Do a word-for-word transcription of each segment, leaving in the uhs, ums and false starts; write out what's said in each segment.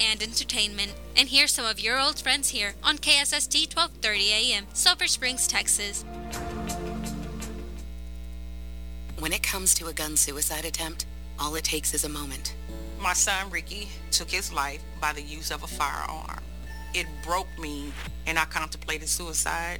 and entertainment. And here's some of your old friends here on K S S T twelve thirty A M, Sulphur Springs, Texas. When it comes to a gun suicide attempt, all it takes is a moment. My son Ricky took his life by the use of a firearm. It broke me, and I contemplated suicide.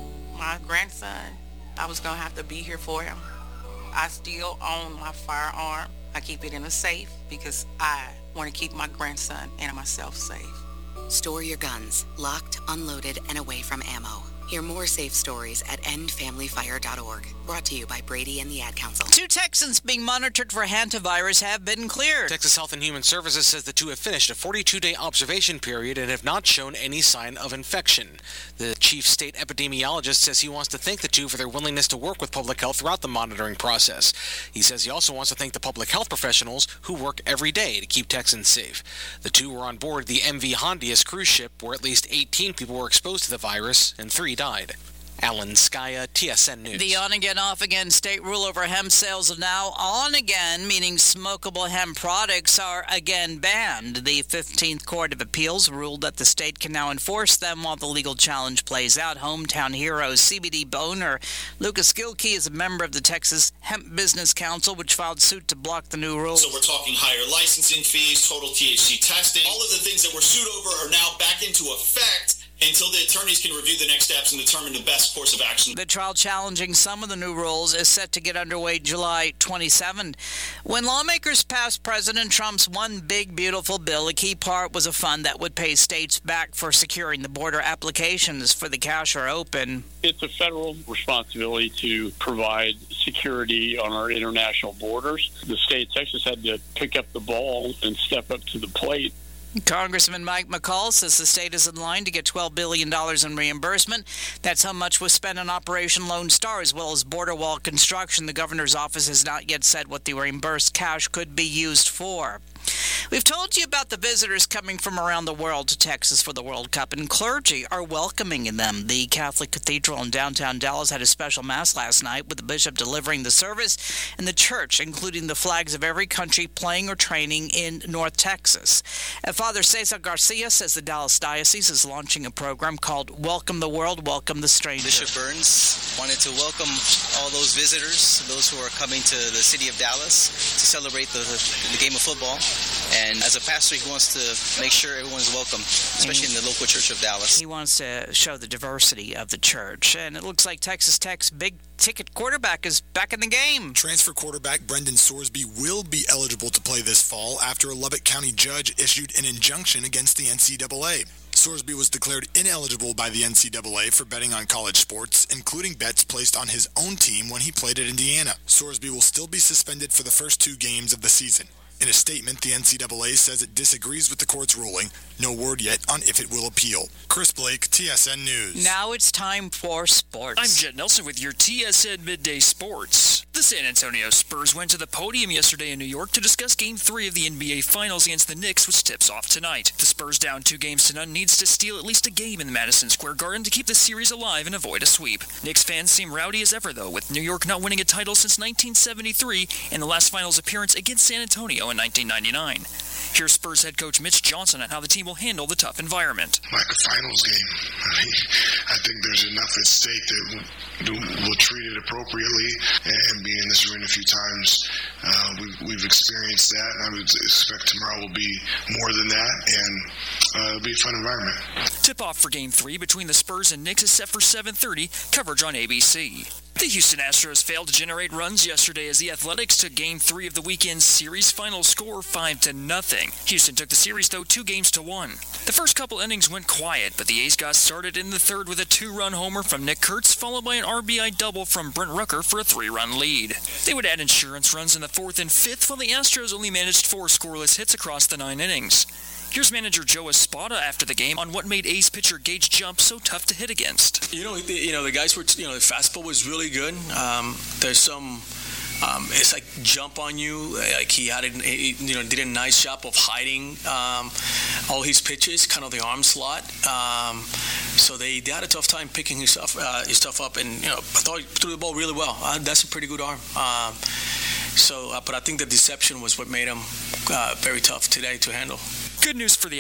My grandson, I was going to have to be here for him. I still own my firearm. I keep it in a safe because I want to keep my grandson and myself safe. Store your guns, locked, unloaded, and away from ammo. Hear more safe stories at end family fire dot org. Brought to you by Brady and the Ad Council. Two Texans being monitored for hantavirus have been cleared. Texas Health and Human Services says the two have finished a forty-two day observation period and have not shown any sign of infection. The chief state epidemiologist says he wants to thank the two for their willingness to work with public health throughout the monitoring process. He says he also wants to thank the public health professionals who work every day to keep Texans safe. The two were on board the M V Hondius cruise ship where at least eighteen people were exposed to the virus and three died. Alan Skaya, T S N News. The on-again, off-again state rule over hemp sales are now on again, meaning smokable hemp products are again banned. The fifteenth Court of Appeals ruled that the state can now enforce them while the legal challenge plays out. Hometown hero C B D owner Lucas Gilkey is a member of the Texas Hemp Business Council, which filed suit to block the new rules. So we're talking higher licensing fees, total T H C testing. All of the things that were sued over are now back into effect until the attorneys can review the next steps and determine the best course of action. The trial challenging some of the new rules is set to get underway July twenty-seventh. When lawmakers passed President Trump's One Big Beautiful Bill, a key part was a fund that would pay states back for securing the border. Applications for the cash are open. It's a federal responsibility to provide security on our international borders. The state of Texas had to pick up the ball and step up to the plate. Congressman Mike McCall says the state is in line to get twelve billion dollars in reimbursement. That's how much was spent on Operation Lone Star, as well as border wall construction. The governor's office has not yet said what the reimbursed cash could be used for. We've told you about the visitors coming from around the world to Texas for the World Cup, and clergy are welcoming them. The Catholic Cathedral in downtown Dallas had a special mass last night with the bishop delivering the service, and the church, including the flags of every country playing or training in North Texas. And Father Cesar Garcia says the Dallas Diocese is launching a program called Welcome the World, Welcome the Stranger. Bishop Burns wanted to welcome all those visitors, those who are coming to the city of Dallas to celebrate the, the game of football. And as a pastor, he wants to make sure everyone's welcome, especially in the local church of Dallas. He wants to show the diversity of the church. And it looks like Texas Tech's big-ticket quarterback is back in the game. Transfer quarterback Brendan Sorsby will be eligible to play this fall after a Lubbock County judge issued an injunction against the N C double A. Sorsby was declared ineligible by the N C double A for betting on college sports, including bets placed on his own team when he played at Indiana. Sorsby will still be suspended for the first two games of the season. In a statement, the N C double A says it disagrees with the court's ruling. No word yet on if it will appeal. Chris Blake, T S N News. Now it's time for sports. I'm Jet Nelson with your T S N Midday Sports. The San Antonio Spurs went to the podium yesterday in New York to discuss Game three of the N B A Finals against the Knicks, which tips off tonight. The Spurs, down two games to none, needs to steal at least a game in Madison Square Garden to keep the series alive and avoid a sweep. Knicks fans seem rowdy as ever, though, with New York not winning a title since nineteen seventy-three and the last Finals appearance against San Antonio in nineteen ninety-nine. Here's Spurs head coach Mitch Johnson on how the team will handle the tough environment. Like a finals game. I mean, I think there's enough at stake that we'll, we'll treat it appropriately, and being in this arena a few times, uh, we've, we've experienced that, and I would expect tomorrow will be more than that, and uh, it'll be a fun environment. Tip-off for Game three between the Spurs and Knicks is set for seven thirty, coverage on A B C. The Houston Astros failed to generate runs yesterday as the Athletics took Game three of the weekend's series, final score five to nothing. Houston took the series, though, two games to one. The first couple innings went quiet, but the A's got started in the third with a two-run homer from Nick Kurtz, followed by an R B I double from Brent Rucker for a three-run lead. They would add insurance runs in the fourth and fifth, while the Astros only managed four scoreless hits across the nine innings. Here's manager Joe Espada after the game on what made A's pitcher Gage Jump so tough to hit against. You know, the, you know the guys were, you know, the fastball was really good. Um, there's some, um, it's like jump on you. Like he had, a, he, you know, did a nice job of hiding um, all his pitches, kind of the arm slot. Um, so they, they had a tough time picking his stuff, uh, his stuff up, and you know, I thought he threw the ball really well. Uh, that's a pretty good arm. Um, so, uh, but I think the deception was what made him uh, very tough today to handle. Good news for the